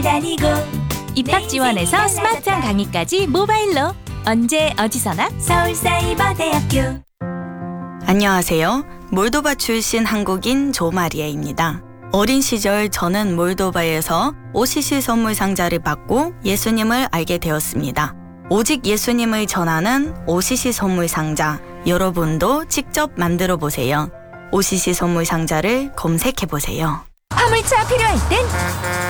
잘 다니고 입학 지원에서 스마트한 강의까지 모바일로 언제 어디서나 서울사이버대학교. 안녕하세요. 몰도바 출신 한국인 조마리아입니다. 어린 시절 저는 몰도바에서 OCC 선물 상자를 받고 예수님을 알게 되었습니다. 오직 예수님을 전하는 OCC 선물 상자, 여러분도 직접 만들어 보세요. OCC 선물 상자를 검색해 보세요. 화물차 필요할 땐